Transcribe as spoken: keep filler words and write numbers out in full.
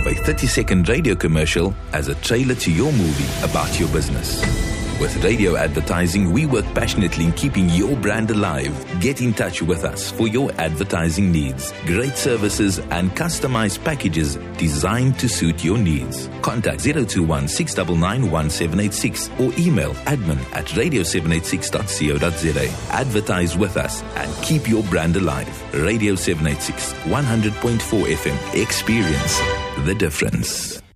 a thirty-second radio commercial as a trailer to your movie about your business. With radio advertising, we work passionately in keeping your brand alive. Get in touch with us for your advertising needs. Great services and customized packages designed to suit your needs. Contact zero two one, six nine nine, one seven eight six or email admin at radio seven eight six dot co dot za. Advertise with us and keep your brand alive. Radio seven eight six, one hundred point four F M. Experience the difference.